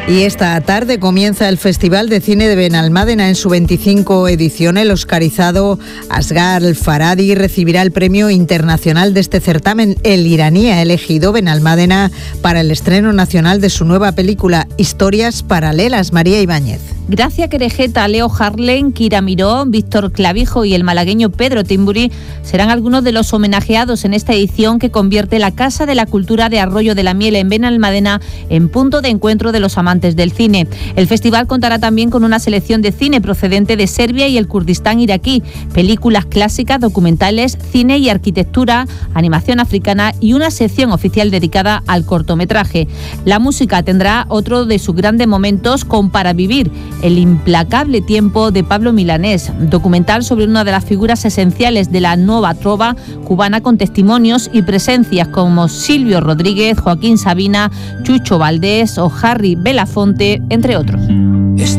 Y esta tarde comienza el Festival de Cine de Benalmádena en su 25 edición. El oscarizado Asghar Farhadi recibirá el premio internacional de este certamen. El iraní ha elegido Benalmádena para el estreno nacional de su nueva película Historias Paralelas. María Ibáñez. Gracia Querejeta, Leo Harlen, Kira Miró, Víctor Clavijo y el malagueño Pedro Timburi serán algunos de los homenajeados en esta edición que convierte la Casa de la Cultura de Arroyo de la Miel en Benalmádena en punto de encuentro de los amantes del cine. El festival contará también con una selección de cine procedente de Serbia y el Kurdistán iraquí, películas clásicas, documentales, cine y arquitectura, animación africana y una sección oficial dedicada al cortometraje. La música tendrá otro de sus grandes momentos con Para Vivir, El implacable tiempo de Pablo Milanés, documental sobre una de las figuras esenciales de la nueva trova cubana con testimonios y presencias como Silvio Rodríguez, Joaquín Sabina, Chucho Valdés o Harry Belafonte, entre otros.